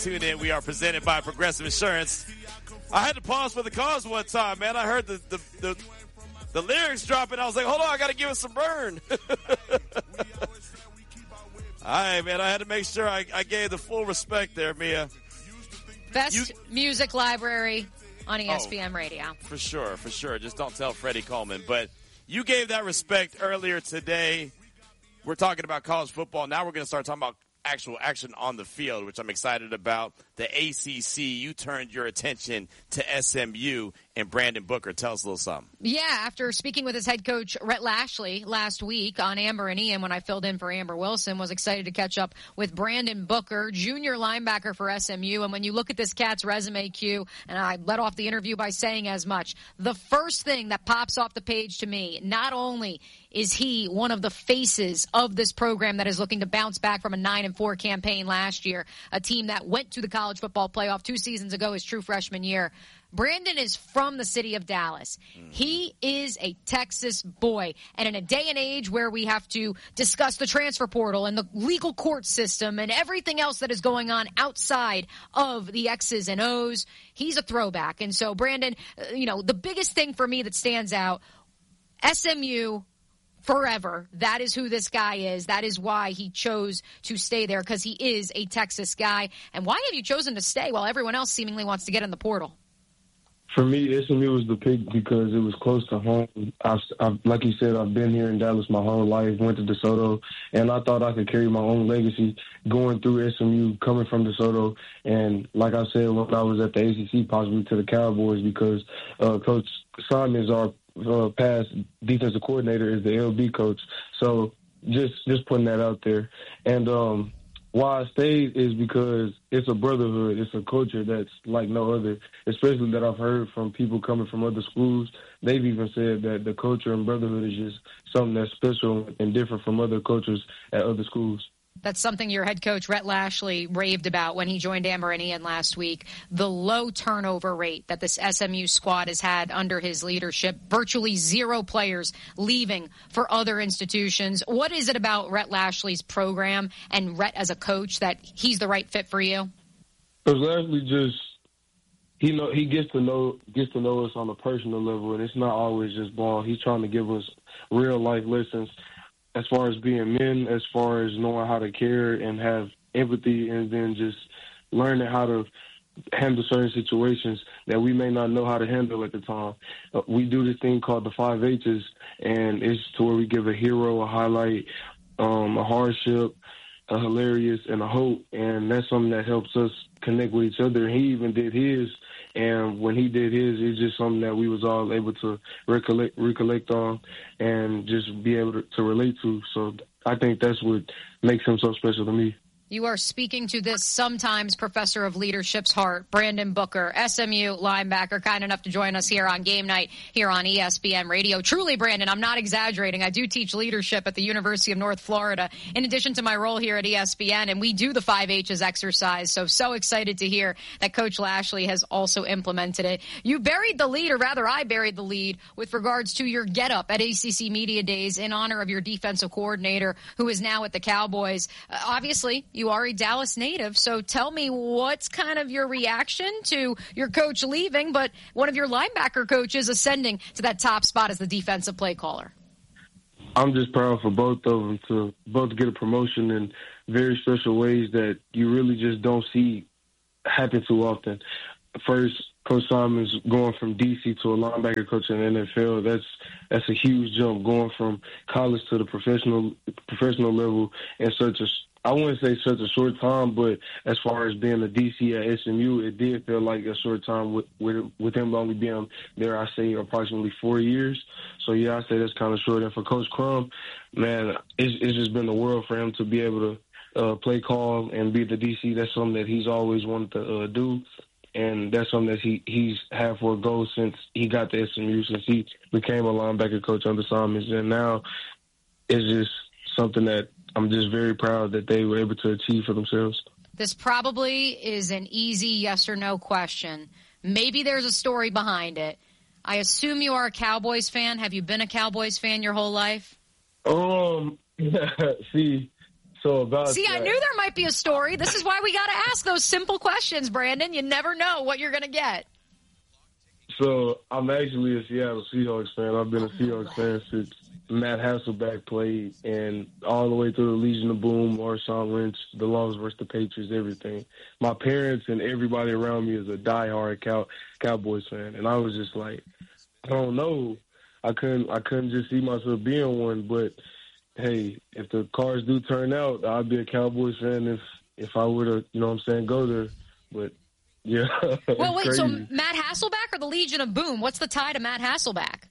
Tune in. We are presented by Progressive Insurance. I had to pause for the cause one time, man. I heard the lyrics dropping. I was like, hold on, I got to give it some burn. All right, man. I had to make sure I gave the full respect there, Mia. Best music library on ESPN Radio. For sure, for sure. Just don't tell Freddie Coleman. But you gave that respect earlier today. We're talking about college football. Now we're going to start talking about actual action on the field, which I'm excited about. The ACC, you turned your attention to SMU and Brandon Booker. Tell us a little something. Yeah, after speaking with his head coach, Rhett Lashley, last week on Amber and Ian when I filled in for Amber Wilson, was excited to catch up with Brandon Booker, junior linebacker for SMU. And when you look at this cat's resume, Q, and I led off the interview by saying as much, the first thing that pops off the page to me, not only is he one of the faces of this program that is looking to bounce back from a 9-4 campaign last year, a team that went to the college football playoff 2 seasons ago his true freshman year. Brandon is from the city of Dallas. He is a Texas boy. And in a day and age where we have to discuss the transfer portal and the legal court system and everything else that is going on outside of the X's and O's, he's a throwback. And so, Brandon, the biggest thing for me that stands out, SMU forever. That is who this guy is. That is why he chose to stay there, because he is a Texas guy. And why have you chosen to stay while everyone else seemingly wants to get in the portal? For me, SMU was the pick because it was close to home. Like you said, I've been here in Dallas my whole life, went to DeSoto, and I thought I could carry my own legacy going through SMU, coming from DeSoto. And like I said, when I was at the ACC, possibly to the Cowboys, because Coach Simon is our past defensive coordinator, is the LB coach. So just putting that out there. And why I stayed is because it's a brotherhood. It's a culture that's like no other, especially that I've heard from people coming from other schools. They've even said that the culture and brotherhood is just something that's special and different from other cultures at other schools. That's something your head coach, Rhett Lashley, raved about when he joined Amber and Ian last week. The low turnover rate that this SMU squad has had under his leadership, virtually 0 players leaving for other institutions. What is it about Rhett Lashley's program and Rhett as a coach that he's the right fit for you? Because Lashley just, he gets to know us on a personal level, and it's not always just ball. He's trying to give us real life lessons as far as being men, as far as knowing how to care and have empathy, and then just learning how to handle certain situations that we may not know how to handle at the time. We do this thing called the 5 H's, and it's to where we give a hero, a highlight, a hardship, a hilarious, and a hope, and that's something that helps us connect with each other. He even did his, and when he did his, it's just something that we was all able to recollect on and just be able to relate to. So I think that's what makes him so special to me. You are speaking to this sometimes professor of leadership's heart, Brandon Booker, SMU linebacker, kind enough to join us here on Game Night here on ESPN Radio. Truly, Brandon, I'm not exaggerating. I do teach leadership at the University of North Florida in addition to my role here at ESPN, and we do the 5 H's exercise. So excited to hear that Coach Lashley has also implemented it. You buried the lead, or rather I buried the lead, with regards to your get-up at ACC Media Days in honor of your defensive coordinator who is now at the Cowboys. Obviously, you are a Dallas native, so tell me what's kind of your reaction to your coach leaving, but one of your linebacker coaches ascending to that top spot as the defensive play caller? I'm just proud for both of them to both get a promotion in very special ways that you really just don't see happen too often. First, Coach Simon's going from DC to a linebacker coach in the NFL. That's a huge jump, going from college to the professional level in I wouldn't say such a short time, but as far as being a DC at SMU, it did feel like a short time with him only being there, I say, approximately 4 years. So, yeah, I say that's kind of short. And for Coach Crum, man, it's just been the world for him to be able to play call and be the DC. That's something that he's always wanted to do. And that's something that he's had for a goal since he got to SMU, since he became a linebacker coach under Simons. And now it's just something that I'm just very proud that they were able to achieve for themselves. This probably is an easy yes or no question. Maybe there's a story behind it. I assume you are a Cowboys fan. Have you been a Cowboys fan your whole life? See, So about See, that, I knew there might be a story. This is why we got to ask those simple questions, Brandon. You never know what you're going to get. So I'm actually a Seattle Seahawks fan. I've been a Seahawks fan since Matt Hasselbeck played, and all the way through the Legion of Boom, Marshawn Lynch, the Longs versus the Patriots, everything. My parents and everybody around me is a diehard Cowboys fan, and I was just like, I don't know. I couldn't just see myself being one, but hey, if the cards do turn out, I'd be a Cowboys fan if I were to, you know what I'm saying, go there. But yeah. Well, wait, crazy. so Matt Hasselbeck or the Legion of Boom? What's the tie to Matt Hasselbeck?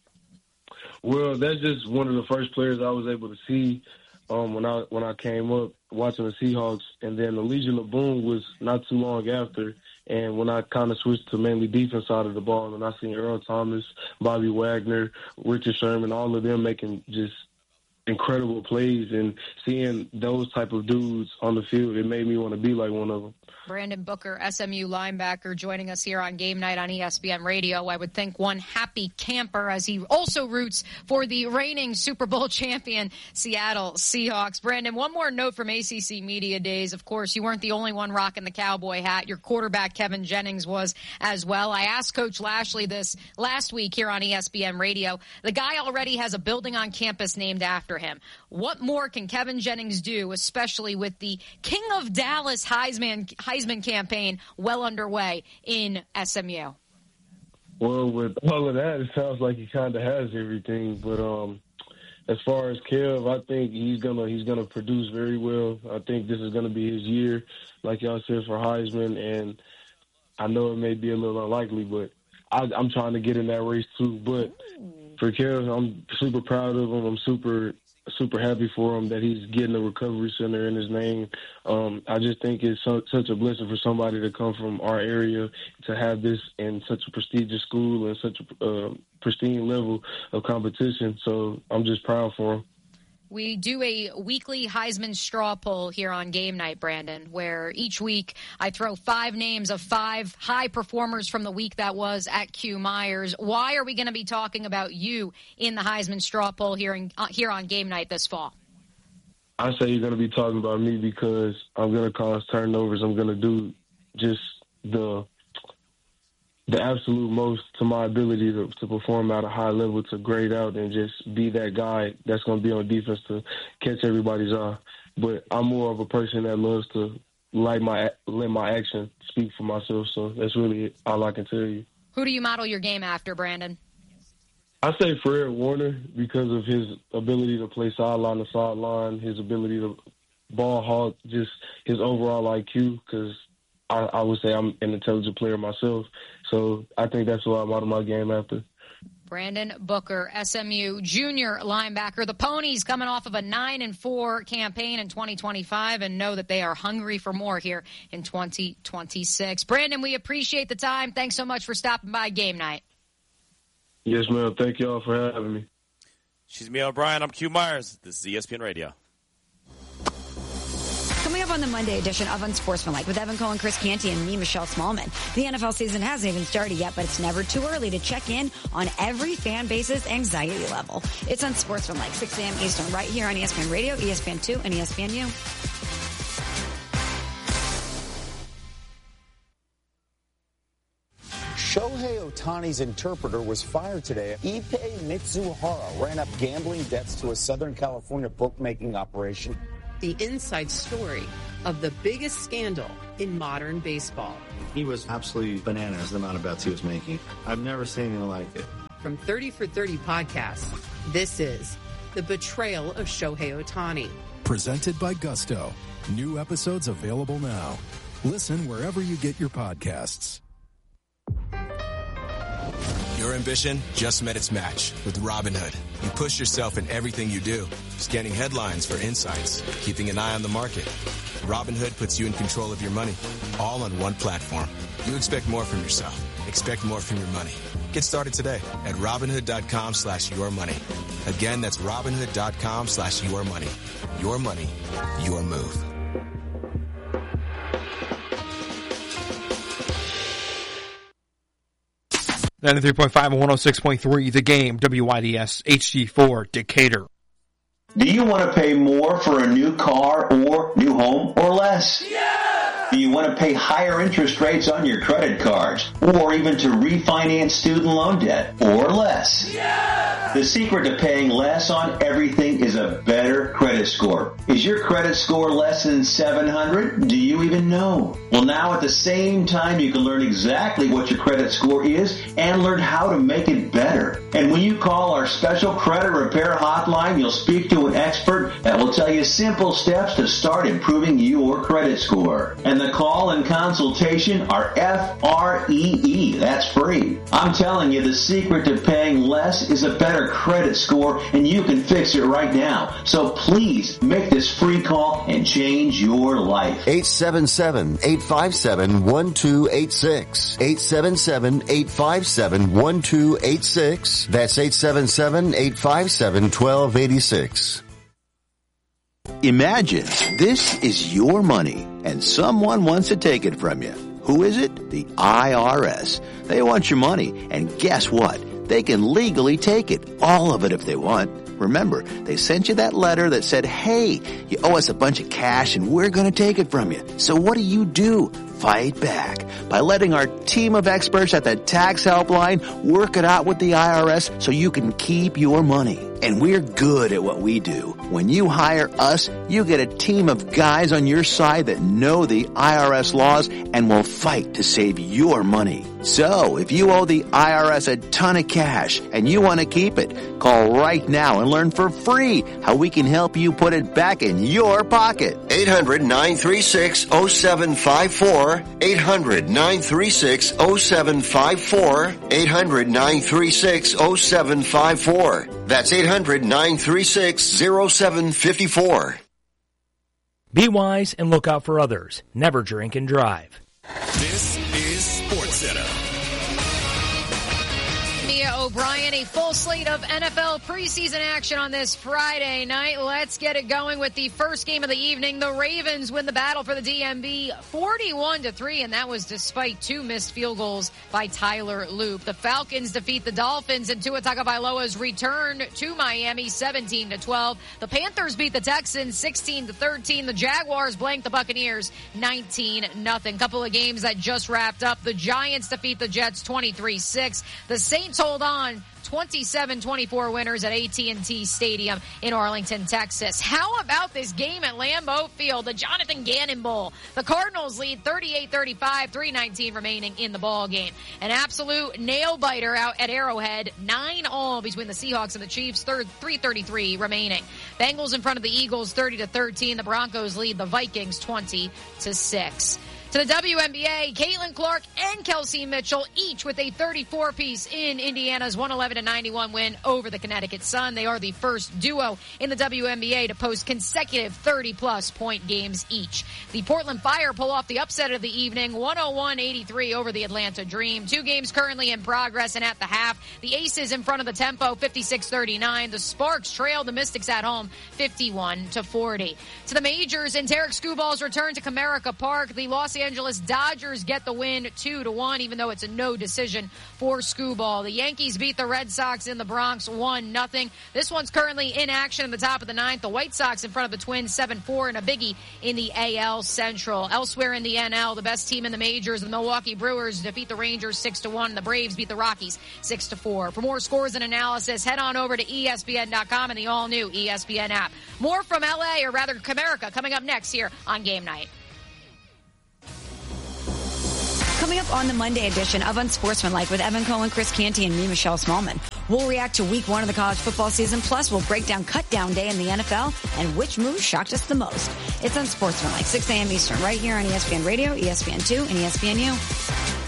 Well, that's just one of the first players I was able to see when I came up watching the Seahawks, and then the Legion of Boom was not too long after. And when I kind of switched to mainly defense side of the ball, and I seen Earl Thomas, Bobby Wagner, Richard Sherman, all of them making just incredible plays, and seeing those type of dudes on the field, it made me want to be like one of them. Brandon Booker, SMU linebacker, joining us here on Game Night on ESPN Radio. I would think one happy camper as he also roots for the reigning Super Bowl champion Seattle Seahawks. Brandon, one more note from ACC Media Days. Of course, you weren't the only one rocking the cowboy hat. Your quarterback, Kevin Jennings, was as well. I asked Coach Lashley this last week here on ESPN Radio. The guy already has a building on campus named after him. What more can Kevin Jennings do, especially with the King of Dallas Heisman campaign well underway in SMU? Well, with all of that, it sounds like he kind of has everything. But as far as Kev, I think he's gonna produce very well. I think this is gonna be his year, like y'all said, for Heisman. And I know it may be a little unlikely, but I'm trying to get in that race too. But for Kev, I'm super proud of him. I'm super happy for him that he's getting a recovery center in his name. I just think it's such a blessing for somebody to come from our area to have this in such a prestigious school and such a pristine level of competition. So I'm just proud for him. We do a weekly Heisman straw poll here on Game Night, Brandon, where each week I throw 5 names of 5 high performers from the week that was at Q Myers. Why are we going to be talking about you in the Heisman straw poll here on Game Night this fall? I say you're going to be talking about me because I'm going to cause turnovers. I'm going to do just the absolute most to my ability to perform at a high level, to grade out and just be that guy that's going to be on defense to catch everybody's eye. But I'm more of a person that loves to let my action speak for myself. So that's really all I can tell you. Who do you model your game after, Brandon? I say Fred Warner because of his ability to play sideline to sideline, his ability to ball hawk, just his overall IQ, because I would say I'm an intelligent player myself. So I think that's what I model my game after. Brandon Booker, SMU junior linebacker. The Ponies coming off of a 9-4 campaign in 2025 and know that they are hungry for more here in 2026. Brandon, we appreciate the time. Thanks so much for stopping by Game Night. Yes, ma'am. Thank you all for having me. She's Mia O'Brien. I'm Q Myers. This is ESPN Radio. Coming up on the Monday edition of Unsportsmanlike with Evan Cohen, Chris Canty, and me, Michelle Smallman. The NFL season hasn't even started yet, but it's never too early to check in on every fan base's anxiety level. It's Unsportsmanlike, 6 a.m. Eastern, right here on ESPN Radio, ESPN2, and ESPNU. Shohei Ohtani's interpreter was fired today. Ippei Mitsuhara ran up gambling debts to a Southern California bookmaking operation. The inside story of the biggest scandal in modern baseball. He was absolutely bananas, the amount of bets he was making. I've never seen anything like it. From 30 for 30 podcasts, this is The Betrayal of Shohei Ohtani. Presented by Gusto. New episodes available now. Listen wherever you get your podcasts. Your ambition just met its match with Robinhood. You push yourself in everything you do, scanning headlines for insights, keeping an eye on the market. Robinhood puts you in control of your money, all on one platform. You expect more from yourself. Expect more from your money. Get started today at Robinhood.com/yourmoney. Again, that's Robinhood.com/yourmoney. Your money, your move. .5 and 106.3 The Game, WYDS HD4 Decatur. Do you want to pay more for a new car or new home or less? Yeah! Do you want to pay higher interest rates on your credit cards or even to refinance student loan debt or less? Yeah! The secret to paying less on everything is a better credit score. Is your credit score less than 700? Do you even know? Well, now at the same time, you can learn exactly what your credit score is and learn how to make it better. And when you call our special credit repair hotline, you'll speak to an expert that will tell you simple steps to start improving your credit score. And the call and consultation are FREE. That's free. I'm telling you, the secret to paying less is a better credit score, and you can fix it right now. So please make this free call and change your life. 877-857-1286. 877-857-1286. That's 877-857-1286. Imagine this is your money and someone wants to take it from you. Who is it? The IRS. They want your money, and guess what? They can legally take it, all of it if they want. Remember, they sent you that letter that said, hey, you owe us a bunch of cash and we're going to take it from you. So what do? Fight back by letting our team of experts at the Tax Helpline work it out with the IRS so you can keep your money. And we're good at what we do. When you hire us, you get a team of guys on your side that know the IRS laws and will fight to save your money. So, if you owe the IRS a ton of cash and you want to keep it, call right now and learn for free how we can help you put it back in your pocket. 800-936-0754. 800-936-0754. 800-936-0754. That's 800-936-0754. Be wise and look out for others. Never drink and drive. This is SportsCenter. Mia O'Brien, a full slate of NFL preseason action on this Friday night. Let's get it going with the first game of the evening. The Ravens win the battle for the DMV 41-3, and that was despite two missed field goals by Tyler Loop. The Falcons defeat the Dolphins, and Tua Tagovailoa's return to Miami 17-12. The Panthers beat the Texans 16-13. The Jaguars blanked the Buccaneers 19-0. Couple of games that just wrapped up. The Giants defeat the Jets 23-6. The Saints hold on 27-24 winners at AT&T Stadium in Arlington, Texas. How about this game at Lambeau Field, the Jonathan Gannon Bowl? The Cardinals lead 38-35, 3:19 remaining in the ball game. An absolute nail-biter out at Arrowhead, 9-all between the Seahawks and the Chiefs, 3:33 remaining. Bengals in front of the Eagles, 30-13. The Broncos lead the Vikings 20-6. To the WNBA, Caitlin Clark and Kelsey Mitchell, each with a 34-piece in Indiana's 111-91 win over the Connecticut Sun. They are the first duo in the WNBA to post consecutive 30-plus point games each. The Portland Fire pull off the upset of the evening, 101-83 over the Atlanta Dream. Two games currently in progress, and at the half, the Aces in front of the tempo, 56-39. The Sparks trail the Mystics at home, 51-40. To the majors, and Tarek Skubals return to Comerica Park. The Los Angeles Dodgers get the win 2-1, even though it's a no decision for Skubal. The Yankees beat the Red Sox in the Bronx 1-0. This one's currently in action at the top of the ninth. The White Sox in front of the Twins 7-4, and a biggie in the AL Central. Elsewhere in the NL, the best team in the majors, the Milwaukee Brewers, defeat the Rangers 6-1. The Braves beat the Rockies 6-4. For more scores and analysis, head on over to ESPN.com and the all-new ESPN app. More from LA, or rather Comerica, coming up next here on Game Night. Coming up on the Monday edition of Unsportsmanlike with Evan Cohen, Chris Canty, and me, Michelle Smallman. We'll react to week one of the college football season. Plus, we'll break down cut down day in the NFL and which move shocked us the most. It's Unsportsmanlike, 6 a.m. Eastern, right here on ESPN Radio, ESPN2, and ESPNU.